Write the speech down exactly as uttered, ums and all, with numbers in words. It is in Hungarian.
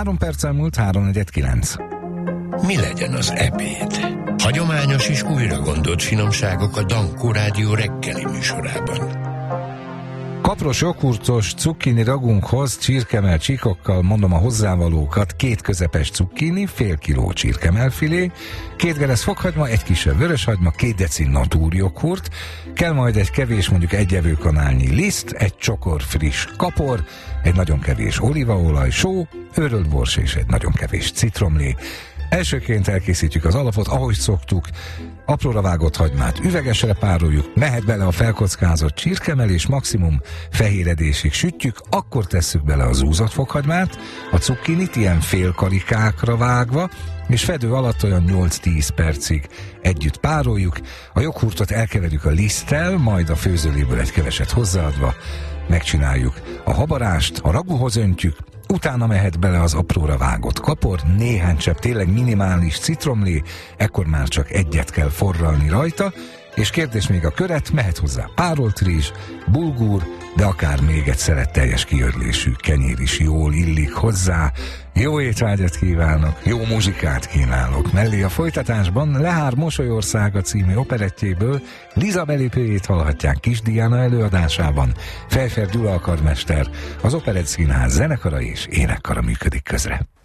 Három perccel múlt, háromnegyed kilenc. Mi legyen az ebéd? Hagyományos és újra gondolt finomságok a Dankó Rádió reggeli műsorában. Kapros, joghurtos cukkini ragunkhoz csirkemell csíkokkal, mondom a hozzávalókat: két közepes cukkini, fél kiló csirkemellfilé, két geresz fokhagyma, egy kisebb vöröshagyma, két deci natúr joghurt, kell majd egy kevés, mondjuk egy evőkanálnyi liszt, egy csokor friss kapor, egy nagyon kevés olívaolaj, só, őrölt bors és egy nagyon kevés citromlé. Elsőként elkészítjük az alapot, ahogy szoktuk. Apróra vágott hagymát üvegesre pároljuk, mehet bele a felkockázott csirkemell, és maximum fehéredésig sütjük, akkor tesszük bele a zúzott fokhagymát, a cukkinit ilyen félkarikákra vágva, és fedő alatt olyan nyolc-tíz percig együtt pároljuk, a joghurtot elkeverjük a liszttel, majd a főzőléből egy keveset hozzáadva megcsináljuk a habarást, a raguhoz öntjük, utána mehet bele az apróra vágott kapor, néhány csepp tényleg minimális citromlé, ekkor már csak egyet kell forralni rajta, és kérdés még a köret, mehet hozzá párolt rizs, bulgur, de akár még egy szeretteljes kiörlésű kenyér is jól illik hozzá. Jó étvágyat kívánok, jó muzsikát kínálok. Mellé a folytatásban Lehár Mosolyországa című operettjéből Liza belépőjét hallhatják Kis Diana előadásában. Fejfer Gyula a karmester, az Operett Színház zenekara és énekkara működik közre.